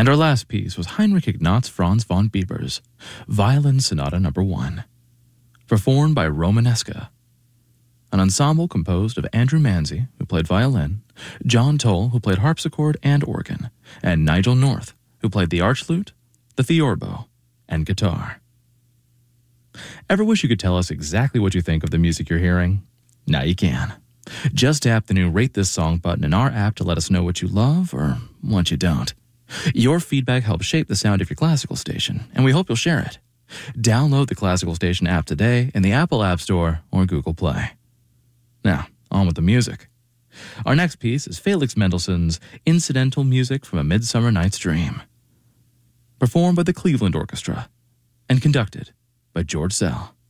And our last piece was Heinrich Ignaz Franz von Bieber's Violin Sonata No. 1, performed by Romanesca, an ensemble composed of Andrew Manzi, who played violin, John Toll, who played harpsichord and organ, and Nigel North, who played the archlute, the theorbo, and guitar. Ever wish you could tell us exactly what you think of the music you're hearing? Now you can. Just tap the new Rate This Song button in our app to let us know what you love or what you don't. Your feedback helps shape the sound of your classical station, and we hope you'll share it. Download the Classical Station app today in the Apple App Store or Google Play. Now, on with the music. Our next piece is Felix Mendelssohn's Incidental Music from A Midsummer Night's Dream, performed by the Cleveland Orchestra and conducted by George Szell.